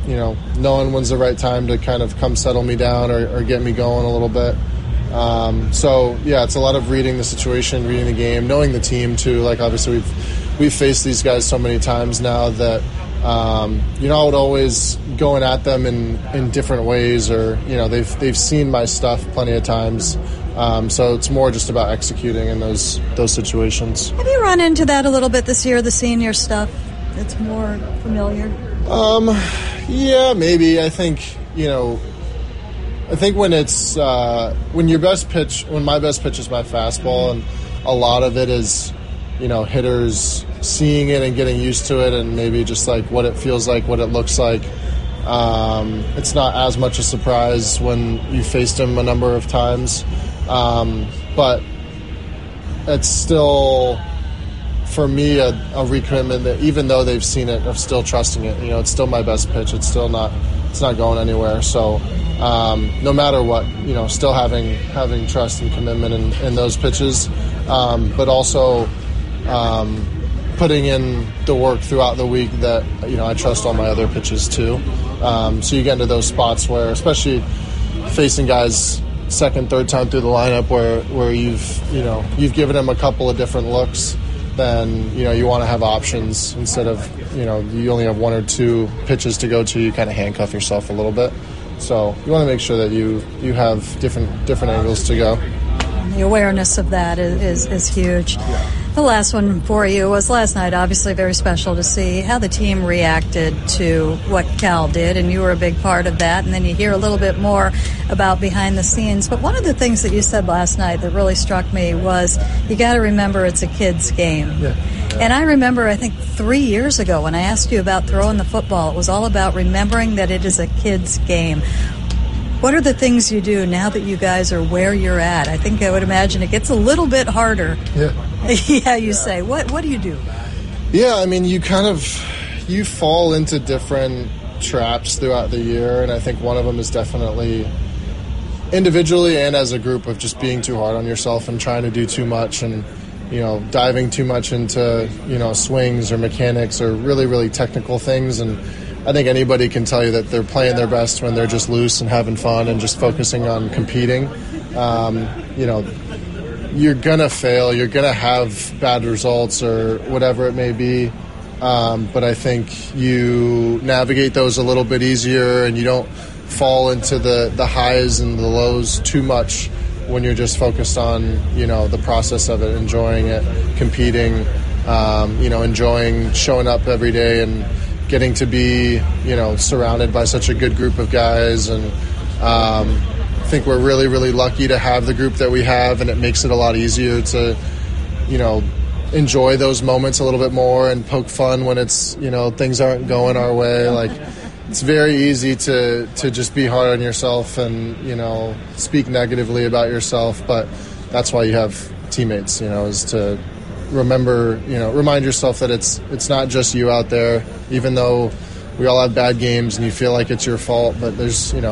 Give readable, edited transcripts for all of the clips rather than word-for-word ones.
knowing when's the right time to kind of come settle me down or get me going a little bit. It's a lot of reading the situation, reading the game, knowing the team too. Like obviously we've faced these guys so many times now that I would always going at them in different ways, or they've seen my stuff plenty of times. So it's more just about executing in those situations. Have you run into that a little bit this year, the senior stuff? It's more familiar. Yeah, maybe. I think when it's when my best pitch is my fastball, and a lot of it is hitters seeing it and getting used to it, and maybe just like what it feels like, what it looks like. It's not as much a surprise when you faced him a number of times, but it's still, for me, a recommitment that even though they've seen it, I'm still trusting it. It's still my best pitch. It's not going anywhere. So no matter what, still having trust and commitment in those pitches, but also putting in the work throughout the week that I trust all my other pitches too. So you get into those spots where, especially facing guys second, third time through the lineup, where you've given them a couple of different looks, then you want to have options instead of you only have one or two pitches to go to. You kind of handcuff yourself a little bit. So you want to make sure that you have different angles to go. The awareness of that is huge. Yeah. The last one for you was last night. Obviously very special to see how the team reacted to what Cal did, and you were a big part of that. And then you hear a little bit more about behind the scenes. But one of the things that you said last night that really struck me was you got to remember it's a kid's game. Yeah. And I remember, I think 3 years ago when I asked you about throwing the football, it was all about remembering that it is a kid's game. What are the things you do now that you guys are where you're at? I think I would imagine it gets a little bit harder. Yeah. Yeah, you say. What do you do? Yeah, I mean, you fall into different traps throughout the year, and I think one of them is definitely individually and as a group of just being too hard on yourself and trying to do too much and, diving too much into, swings or mechanics or really, really technical things. And I think anybody can tell you that they're playing their best when they're just loose and having fun and just focusing on competing. You're going to fail. You're going to have bad results or whatever it may be. But I think you navigate those a little bit easier and you don't fall into the highs and the lows too much when you're just focused on, the process of it, enjoying it, competing, enjoying showing up every day and getting to be, surrounded by such a good group of guys. And I think we're really, really lucky to have the group that we have, and it makes it a lot easier to, enjoy those moments a little bit more and poke fun when it's, things aren't going our way. Like, it's very easy to just be hard on yourself and, speak negatively about yourself, but that's why you have teammates, is to remind yourself that it's not just you out there, even though we all have bad games and you feel like it's your fault, but there's 8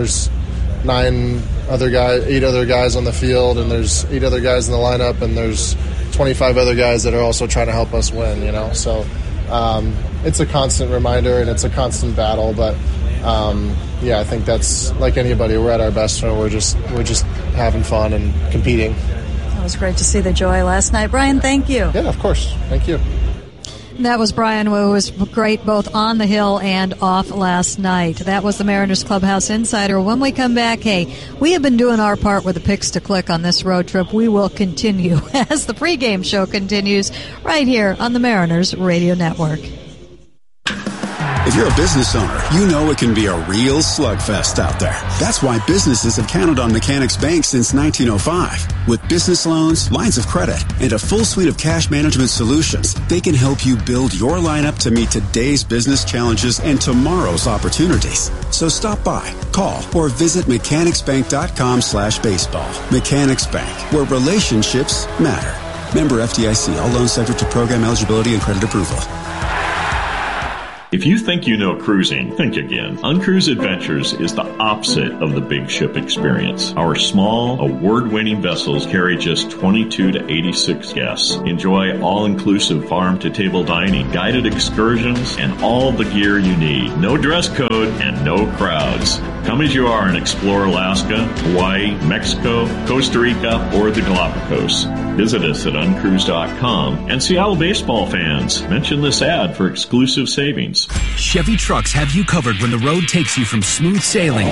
other guys on the field, and there's 8 other guys in the lineup, and there's 25 other guys that are also trying to help us win, So it's a constant reminder and it's a constant battle, but I think that's like anybody. We're at our best when we're just having fun and competing. It was great to see the joy last night. Brian, thank you. Yeah, of course. Thank you. That was Brian, who was great both on the hill and off last night. That was the Mariners Clubhouse Insider. When we come back, we have been doing our part with the picks to click on this road trip. We will continue as the pregame show continues right here on the Mariners Radio Network. If you're a business owner, you know it can be a real slugfest out there. That's why businesses have counted on Mechanics Bank since 1905. With business loans, lines of credit, and a full suite of cash management solutions, they can help you build your lineup to meet today's business challenges and tomorrow's opportunities. So stop by, call, or visit mechanicsbank.com/baseball. Mechanics Bank, where relationships matter. Member FDIC. All loans subject to program eligibility and credit approval. If you think you know cruising, think again. Uncruise Adventures is the opposite of the big ship experience. Our small, award-winning vessels carry just 22 to 86 guests. Enjoy all-inclusive farm-to-table dining, guided excursions, and all the gear you need. No dress code and no crowds. Come as you are and explore Alaska, Hawaii, Mexico, Costa Rica, or the Galapagos. Visit us at uncruise.com. And Seattle baseball fans, mention this ad for exclusive savings. Chevy trucks have you covered when the road takes you from smooth sailing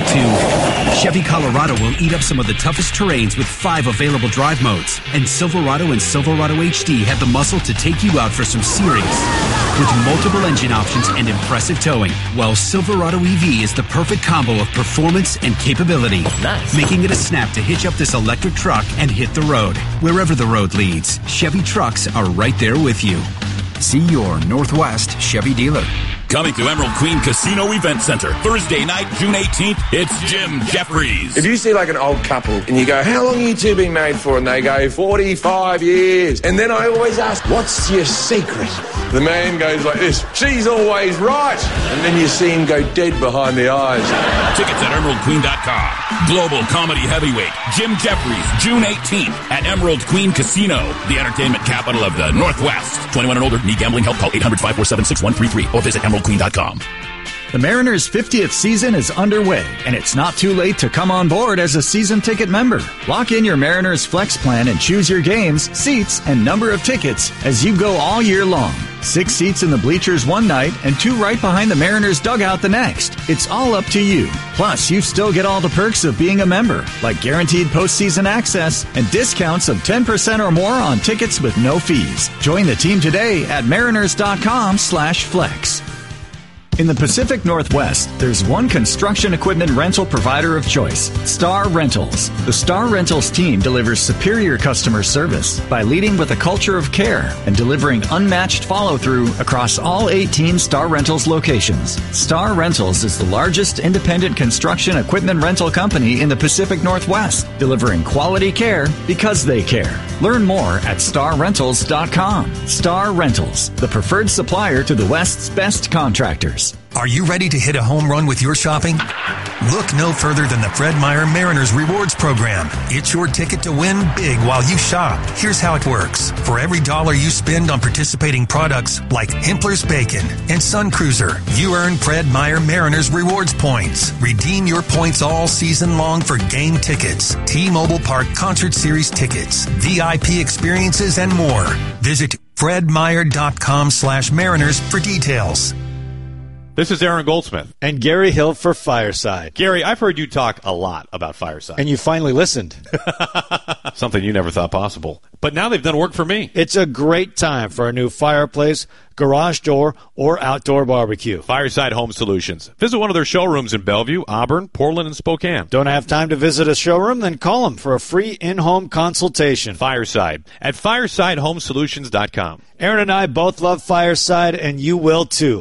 to Chevy Colorado will eat up some of the toughest terrains with 5 available drive modes. And Silverado and Silverado HD have the muscle to take you out for some serious with multiple engine options and impressive towing. While Silverado EV is the perfect combo of performance and capability. Nice. Making it a snap to hitch up this electric truck and hit the road. Wherever the road leads, Chevy trucks are right there with you. See your Northwest Chevy dealer. Coming to Emerald Queen Casino Event Center, Thursday night, June 18th, it's Jim Jeffries. If you see like an old couple and you go, how long have you two been married for? And they go, 45 years. And then I always ask, what's your secret? The man goes like this, she's always right. And then you see him go dead behind the eyes. Tickets at emeraldqueen.com. Global comedy heavyweight, Jim Jeffries, June 18th at Emerald Queen Casino, the entertainment capital of the Northwest. 21 and older, need gambling help, call 800-547-6133 or visit emeraldqueen.com. The Mariners' 50th season is underway, and it's not too late to come on board as a season ticket member. Lock in your Mariners Flex plan and choose your games, seats, and number of tickets as you go all year long. 6 seats in the bleachers one night and 2 right behind the Mariners dugout the next. It's all up to you. Plus, you still get all the perks of being a member, like guaranteed postseason access and discounts of 10% or more on tickets with no fees. Join the team today at mariners.com/flex. In the Pacific Northwest, there's one construction equipment rental provider of choice, Star Rentals. The Star Rentals team delivers superior customer service by leading with a culture of care and delivering unmatched follow-through across all 18 Star Rentals locations. Star Rentals is the largest independent construction equipment rental company in the Pacific Northwest, delivering quality care because they care. Learn more at starrentals.com. Star Rentals, the preferred supplier to the West's best contractors. Are you ready to hit a home run with your shopping? Look no further than the Fred Meyer Mariners Rewards Program. It's your ticket to win big while you shop. Here's how it works. For every $1 you spend on participating products like Hempler's Bacon and Sun Cruiser, you earn Fred Meyer Mariners Rewards points. Redeem your points all season long for game tickets, T-Mobile Park Concert Series tickets, VIP experiences, and more. Visit fredmeyer.com/Mariners for details. This is Aaron Goldsmith. And Gary Hill for Fireside. Gary, I've heard you talk a lot about Fireside. And you finally listened. Something you never thought possible. But now they've done work for me. It's a great time for a new fireplace, garage door, or outdoor barbecue. Fireside Home Solutions. Visit one of their showrooms in Bellevue, Auburn, Portland, and Spokane. Don't have time to visit a showroom? Then call them for a free in-home consultation. Fireside at firesidehomesolutions.com. Aaron and I both love Fireside, and you will too.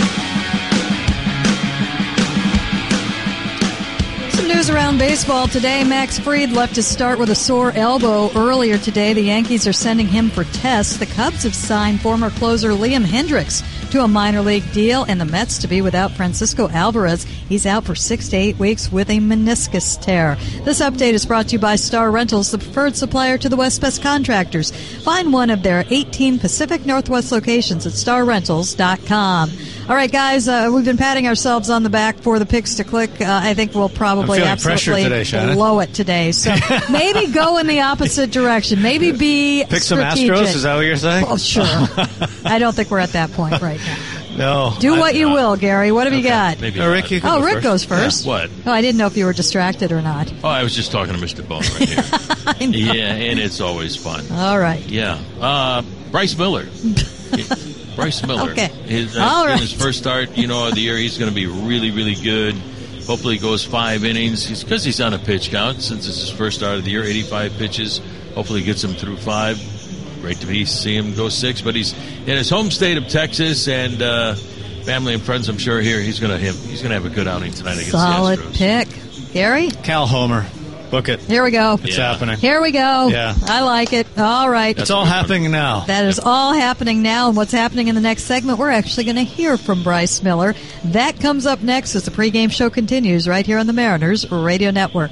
News around baseball today. Max Fried left his start with a sore elbow earlier today. The Yankees are sending him for tests. The Cubs have signed former closer Liam Hendricks to a minor league deal, and the Mets to be without Francisco Alvarez. He's out for 6 to 8 weeks with a meniscus tear. This update is brought to you by Star Rentals, the preferred supplier to the West's best contractors. Find one of their 18 Pacific Northwest locations at starrentals.com. All right, guys, we've been patting ourselves on the back for the picks to click. I think we'll probably absolutely today, blow it today. So maybe go in the opposite direction. Maybe be pick strategic. Some Astros, is that what you're saying? Well, sure. I don't think we're at that point right now. No. Do what you will, Gary. What have you got? Maybe Rick, you can Rick goes first. Yeah, what? Oh, I didn't know if you were distracted or not. Oh, I was just talking to Mr. Bone right here. I know. Yeah, and it's always fun. All right. Yeah. Bryce Miller. Bryce Miller. Okay. In his first start, of the year, he's going to be really, really good. Hopefully he goes 5 innings. Because he's on a pitch count since it's his first start of the year, 85 pitches. Hopefully he gets him through 5. Great to see him go 6. But he's in his home state of Texas, and family and friends, I'm sure, here. He's going to have a good outing tonight against Solid the Astros. pick. Gary? Cal Homer. Book it. Here we go. It's happening. Here we go. Yeah. I like it. All right. It's all happening now. That is all happening now. And what's happening in the next segment, we're actually going to hear from Bryce Miller. That comes up next as the pregame show continues right here on the Mariners Radio Network.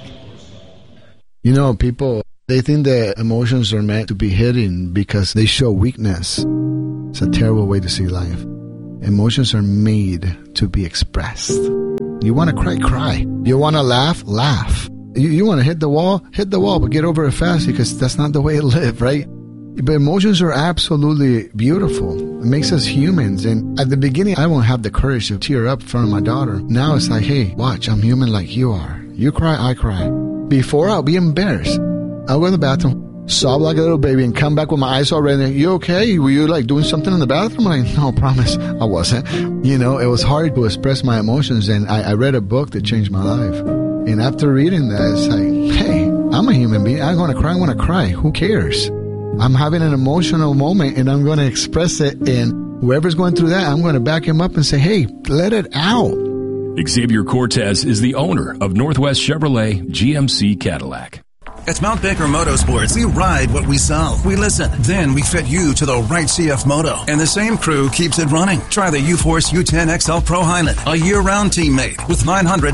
You know, people, they think that emotions are meant to be hidden because they show weakness. It's a terrible way to see life. Emotions are made to be expressed. You want to cry, cry. You want to laugh, laugh. You want to hit the wall, but get over it fast because that's not the way to live, right? But emotions are absolutely beautiful. It makes us humans. And at the beginning, I won't have the courage to tear up in front of my daughter. Now it's like, hey, watch, I'm human like you are. You cry, I cry. Before, I'll be embarrassed. I'll go to the bathroom, sob like a little baby, and come back with my eyes all red. You okay? Were you like doing something in the bathroom? I'm like, no, promise, I wasn't. You know, it was hard to express my emotions. And I read a book that changed my life. And after reading that, it's like, hey, I'm a human being. I'm going to cry. I want to cry. Who cares? I'm having an emotional moment, and I'm going to express it. And whoever's going through that, I'm going to back him up and say, hey, let it out. Xavier Cortez is the owner of Northwest Chevrolet GMC Cadillac. At Mount Baker Motorsports, we ride what we sell. We listen. Then we fit you to the right CF Moto. And the same crew keeps it running. Try the U-Force U10 XL Pro Highland, a year-round teammate with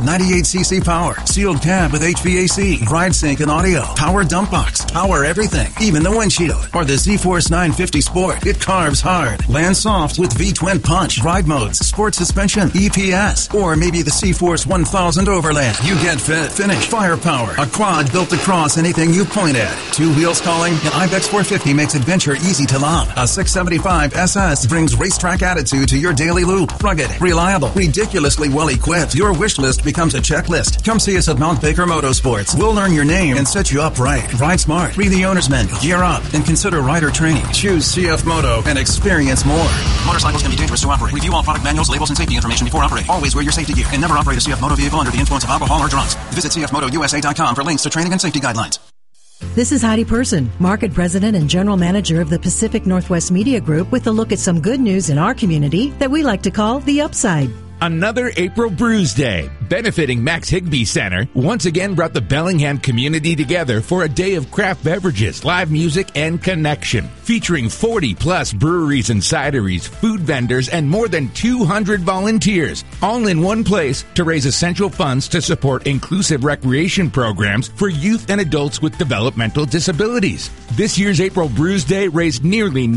998cc power, sealed cab with HVAC, ride sync and audio, power dump box, power everything, even the windshield. Or the Z-Force 950 Sport. It carves hard, lands soft with V-twin punch, ride modes, sport suspension, EPS, or maybe the C-Force 1000 Overland. You get fit, finish, firepower, a quad built across anything you point at. Two wheels calling, an Ibex 450 makes adventure easy to love. A 675 SS brings racetrack attitude to your daily loop. Rugged, reliable, ridiculously well equipped. Your wish list becomes a checklist. Come see us at Mount Baker Motorsports. We'll learn your name and set you up right. Ride smart, read the owner's manual, gear up, and consider rider training. Choose CF Moto and experience more. Motorcycles can be dangerous to operate. Review all product manuals, labels, and safety information before operating. Always wear your safety gear and never operate a CF Moto vehicle under the influence of alcohol or drugs. Visit CFMotoUSA.com for links to training and safety guidelines. This is Heidi Person, Market President and General Manager of the Pacific Northwest Media Group, with a look at some good news in our community that we like to call the upside. Another April Brews Day, benefiting Max Higbee Center, once again brought the Bellingham community together for a day of craft beverages, live music, and connection. Featuring 40-plus breweries and cideries, food vendors, and more than 200 volunteers, all in one place to raise essential funds to support inclusive recreation programs for youth and adults with developmental disabilities. This year's April Brews Day raised nearly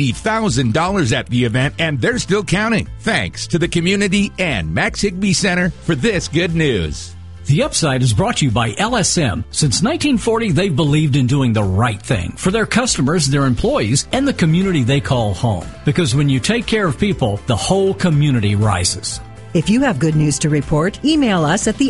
$90,000 at the event, and they're still counting. Thanks to the community and Max Higbee Center for this good news. The Upside is brought to you by LSM. Since 1940, they've believed in doing the right thing for their customers, their employees, and the community they call home. Because when you take care of people, the whole community rises. If you have good news to report, email us at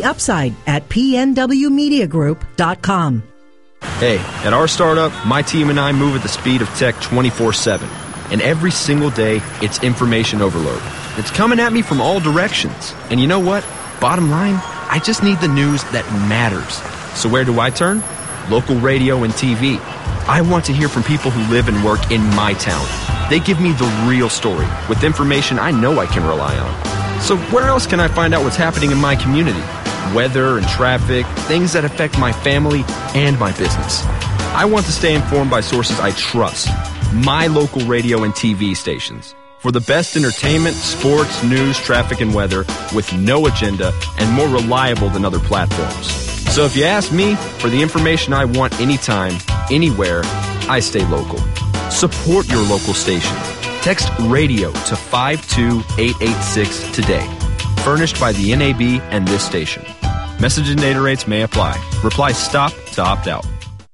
theupside@pnwmediagroup.com. Hey, at our startup, my team and I move at the speed of tech 24/7. And every single day, it's information overload. It's coming at me from all directions. And you know what? Bottom line, I just need the news that matters. So where do I turn? Local radio and TV. I want to hear from people who live and work in my town. They give me the real story with information I know I can rely on. So where else can I find out what's happening in my community? Weather and traffic, things that affect my family and my business. I want to stay informed by sources I trust. My local radio and TV stations. For the best entertainment, sports, news, traffic, and weather with no agenda and more reliable than other platforms. So if you ask me for the information I want anytime, anywhere, I stay local. Support your local station. Text radio to 52886 today. Furnished by the NAB and this station. Message and data rates may apply. Reply STOP to opt out.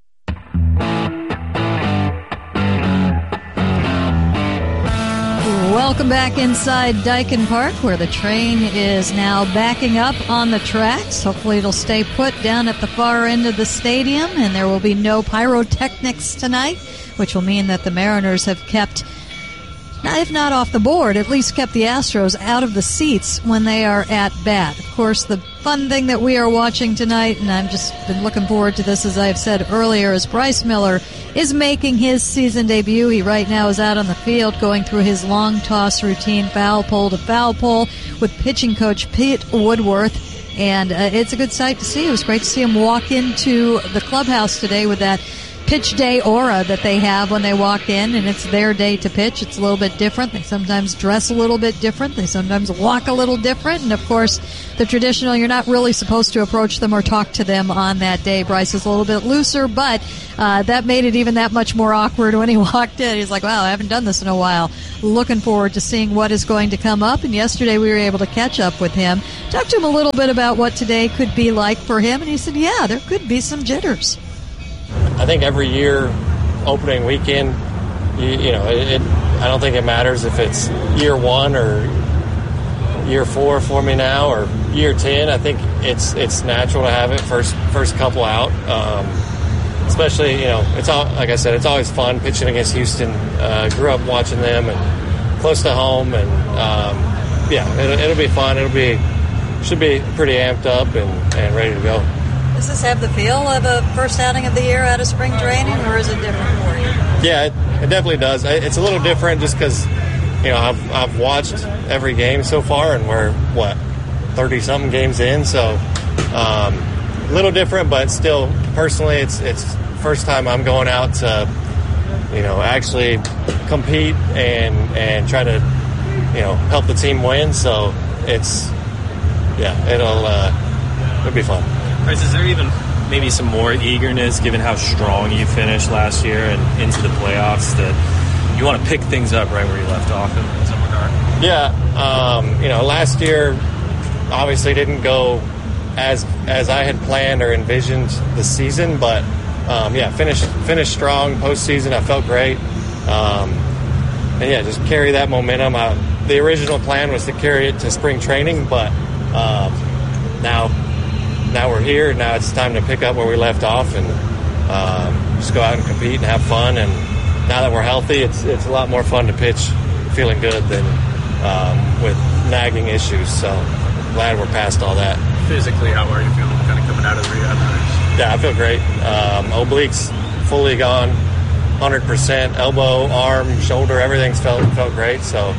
Welcome back inside Dyken Park, where the train is now backing up on the tracks. Hopefully it'll stay put down at the far end of the stadium, and there will be no pyrotechnics tonight, which will mean that the Mariners have kept, if not off the board, at least kept the Astros out of the seats when they are at bat. Of course, the fun thing that we are watching tonight, and I've just been looking forward to this, as I've said earlier, is Bryce Miller is making his season debut. He right now is out on the field going through his long toss routine, foul pole to foul pole, with pitching coach Pete Woodworth. And it's a good sight to see. It was great to see him walk into the clubhouse today with that pitch day aura that they have when they walk in, and it's their day to pitch. It's a little bit different. They sometimes dress a little bit different. They sometimes walk a little different. And, of course, the traditional, you're not really supposed to approach them or talk to them on that day. Bryce is a little bit looser, but that made it even that much more awkward when he walked in. He's like, wow, I haven't done this in a while. Looking forward to seeing what is going to come up. And yesterday we were able to catch up with him, talk to him a little bit about what today could be like for him. And he said, yeah, there could be some jitters. I think every year, opening weekend, I don't think it matters if it's year 1 or year 4 for me now or year 10. I think it's natural to have it first couple out. Especially, it's all, like I said, it's always fun pitching against Houston. Grew up watching them and close to home, and it'll be fun. Should be pretty amped up and ready to go. Does this have the feel of a first outing of the year out of spring training, or is it different for you? Yeah, it definitely does. It's a little different just because, I've watched every game so far, and we're, 30-something games in, so a little different, but still, personally, it's first time I'm going out to, actually compete and try to, help the team win, so it'll be fun. Bryce, is there even maybe some more eagerness, given how strong you finished last year and into the playoffs, that you want to pick things up right where you left off in some regard? Yeah, last year obviously didn't go as I had planned or envisioned the season, but finished strong postseason. I felt great, just carry that momentum. The original plan was to carry it to spring training, but now we're here. Now it's time to pick up where we left off and just go out and compete and have fun. And now that we're healthy, it's a lot more fun to pitch feeling good than with nagging issues. So glad we're past all that. Physically, how are you feeling kind of coming out of the rehab? Yeah, I feel great. Obliques fully gone, 100%. Elbow, arm, shoulder, everything's felt great. So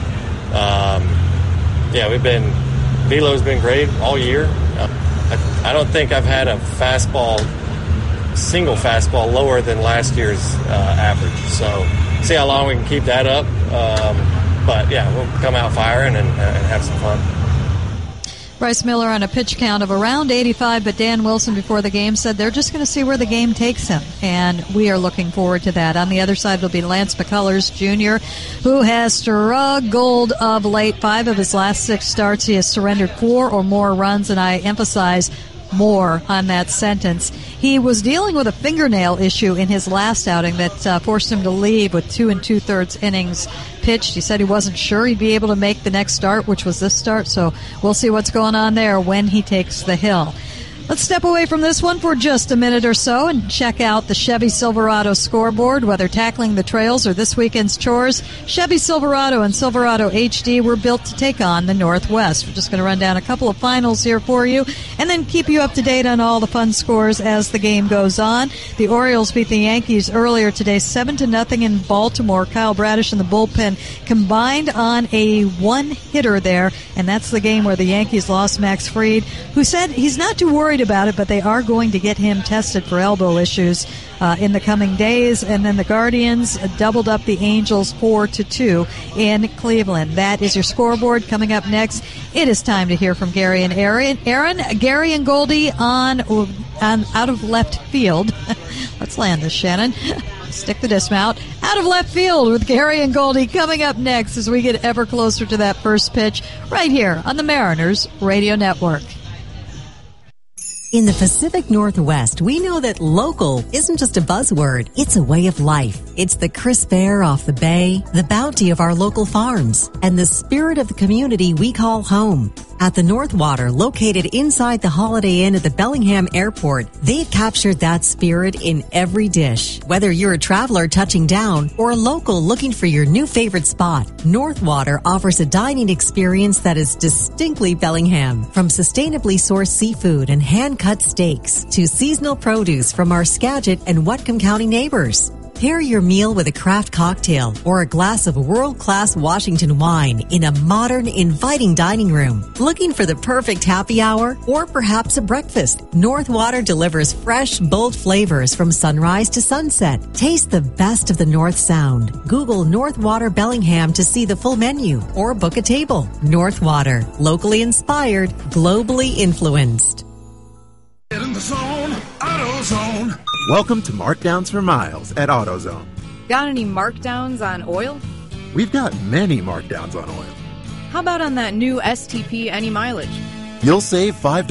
Velo's been great all year. I don't think I've had a single fastball lower than last year's average. So see how long we can keep that up. We'll come out firing and have some fun. Bryce Miller on a pitch count of around 85, but Dan Wilson before the game said they're just going to see where the game takes him, and we are looking forward to that. On the other side will be Lance McCullers Jr., who has struggled of late. 5 of his last 6 starts, he has surrendered 4 or more runs, and I emphasize more on that sentence. He was dealing with a fingernail issue in his last outing that forced him to leave with 2 2/3 innings pitched. He said he wasn't sure he'd be able to make the next start, which was this start, so we'll see what's going on there when he takes the hill. Let's step away from this one for just a minute or so and check out the Chevy Silverado scoreboard. Whether tackling the trails or this weekend's chores, Chevy Silverado and Silverado HD were built to take on the Northwest. We're just going to run down a couple of finals here for you and then keep you up to date on all the fun scores as the game goes on. The Orioles beat the Yankees earlier today 7-0 in Baltimore. Kyle Bradish and the bullpen combined on a one-hitter there, and that's the game where the Yankees lost Max Fried, who said he's not too worried about it, but they are going to get him tested for elbow issues in the coming days. And then the Guardians doubled up the Angels 4-2 in Cleveland. That is your scoreboard. Coming up next, it is time to hear from Gary and Aaron. Gary and Goldie on out of left field. Let's land this, Shannon. Stick the dismount. Out of left field with Gary and Goldie coming up next as we get ever closer to that first pitch right here on the Mariners Radio Network. In the Pacific Northwest, we know that local isn't just a buzzword, it's a way of life. It's the crisp air off the bay, the bounty of our local farms, and the spirit of the community we call home. At the Northwater, located inside the Holiday Inn at the Bellingham Airport, they've captured that spirit in every dish. Whether you're a traveler touching down or a local looking for your new favorite spot, Northwater offers a dining experience that is distinctly Bellingham. From sustainably sourced seafood and hand-cut steaks to seasonal produce from our Skagit and Whatcom County neighbors. Pair your meal with a craft cocktail or a glass of world-class Washington wine in a modern, inviting dining room. Looking for the perfect happy hour or perhaps a breakfast? Northwater delivers fresh, bold flavors from sunrise to sunset. Taste the best of the North Sound. Google Northwater Bellingham to see the full menu or book a table. Northwater, locally inspired, globally influenced. Get in the zone, AutoZone. Welcome to Markdowns for Miles at AutoZone. Got any markdowns on oil? We've got many markdowns on oil. How about on that new STP Any Mileage? You'll save $5